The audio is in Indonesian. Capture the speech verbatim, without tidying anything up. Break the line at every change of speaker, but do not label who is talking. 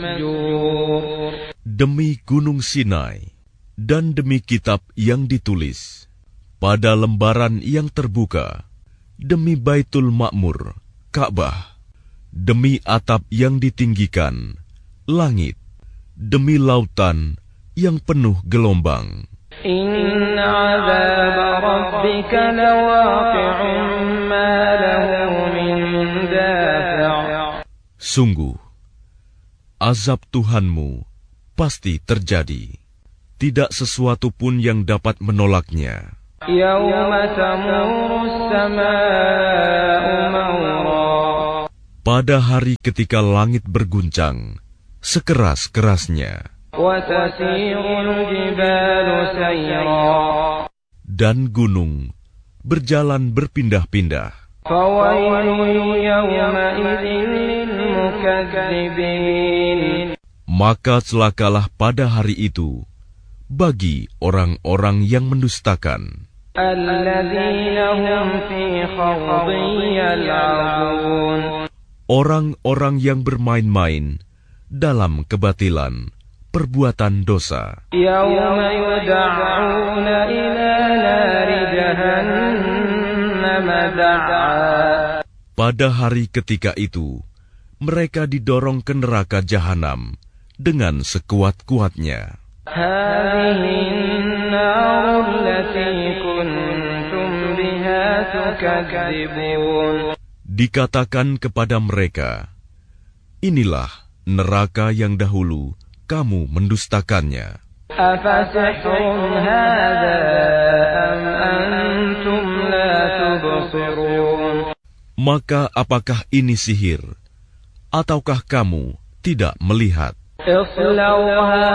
Demi Gunung Sinai dan demi kitab yang ditulis pada lembaran yang terbuka, demi Baitul Ma'mur, Ka'bah, demi atap yang ditinggikan, langit, demi lautan yang penuh gelombang.
Inna 'adzab rabbika lawaqi'un ma lahu min dafi'.
Sungguh, azab Tuhanmu pasti terjadi. Tidak sesuatu pun yang dapat menolaknya.
Yawma tamurru as-samaa'u mawra.
Pada hari ketika langit berguncang sekeras-kerasnya,
Wa tasirul jibalu sayra.
dan gunung berjalan berpindah-pindah.
Fawailun yawma idzin lil mukadzibin.
Maka celakalah pada hari itu bagi orang-orang yang mendustakan,
Alladzina hum fi khawdin yal'abun.
orang-orang yang bermain-main dalam kebatilan, perbuatan dosa.
Yawma yud'auna ila nari jahannam da'a.
Pada hari ketika itu, mereka didorong ke neraka jahanam dengan sekuat-kuatnya.
Hadhihi an-nar allati kuntum biha tukadzibun.
Dikatakan kepada mereka, inilah neraka yang dahulu kamu mendustakannya.
Afasihrun hadha am antum la tubsirun.
Maka apakah ini sihir, ataukah kamu tidak melihat?
Islauha